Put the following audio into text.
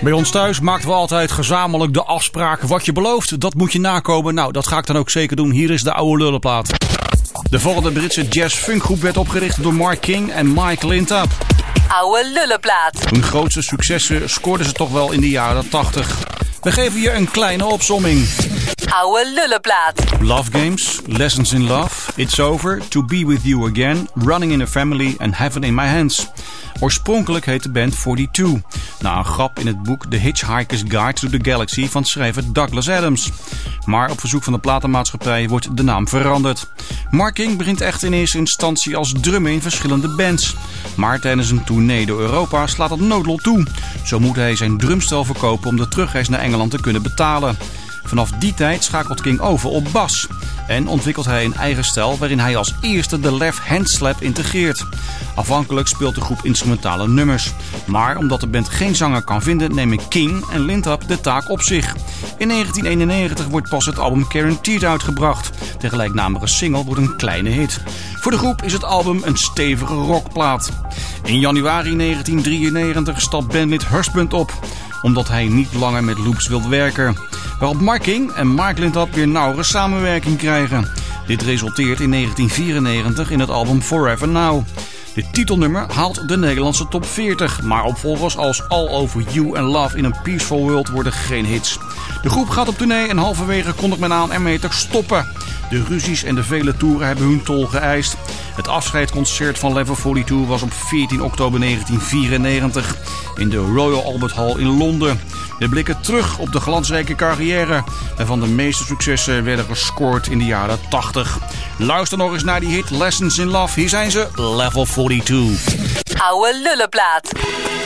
Bij ons thuis maakten we altijd gezamenlijk de afspraak. Wat je belooft, dat moet je nakomen. Nou, dat ga ik dan ook zeker doen. Hier is de oude lullenplaat. De volgende Britse jazz-funkgroep werd opgericht door Mark King en Mike Lintup. Oude lullenplaat. Hun grootste successen scoorden ze toch wel in de jaren 80. We geven je een kleine opsomming. Oude lullenplaat. Love Games, Lessons in Love, It's Over, To Be With You Again, Running in a Family en Heaven in My Hands. Oorspronkelijk heet de band 42, na een grap in het boek The Hitchhiker's Guide to the Galaxy van schrijver Douglas Adams. Maar op verzoek van de platenmaatschappij wordt de naam veranderd. Mark King begint echt in eerste instantie als drummer in verschillende bands. Maar tijdens een tournee door Europa slaat dat noodlot toe. Zo moet hij zijn drumstel verkopen om de terugreis naar Engeland te kunnen betalen. Vanaf die tijd schakelt King over op bas en ontwikkelt hij een eigen stijl waarin hij als eerste de left hand slap integreert. Afhankelijk speelt de groep instrumentale nummers. Maar omdat de band geen zanger kan vinden, nemen King en Lintup de taak op zich. In 1991 wordt pas het album Guaranteed uitgebracht. De gelijknamige single wordt een kleine hit. Voor de groep is het album een stevige rockplaat. In januari 1993 stapt bandlid Husband op, omdat hij niet langer met Loops wil werken. Waarop Mark King en Mike Lintup weer nauwere samenwerking krijgen. Dit resulteert in 1994 in het album Forever Now. Dit titelnummer haalt de Nederlandse top 40, maar opvolgers als All Over You en Love in a Peaceful World worden geen hits. De groep gaat op tournee en halverwege kondigt men aan ermee te stoppen. De ruzies en de vele toeren hebben hun tol geëist. Het afscheidsconcert van Level 42 was op 14 oktober 1994 in de Royal Albert Hall in Londen. We blikken terug op de glansrijke carrière, waarvan de meeste successen werden gescoord in de jaren 80. Luister nog eens naar die hit Lessons in Love. Hier zijn ze, Level 42. Oude lullenplaat.